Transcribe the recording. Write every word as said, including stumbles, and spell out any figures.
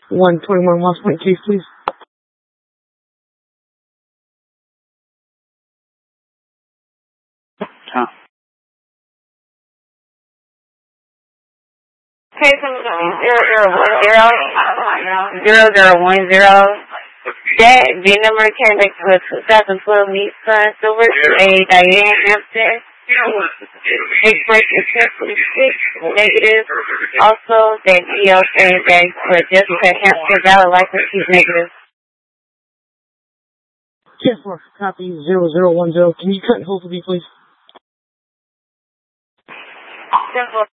one twenty-one Lost Point case, please. Huh. Case number zero zero one zero zero zero one zero. That V number came back to a two thousand twelve Nissan Silver A Diane Hampton. Expiration ten twenty-six negative. Also, that G L came back to Jessica Hampton valid license. She's negative. ten four, copy zero zero one zero. Can you cut and hold for me, please? ten four.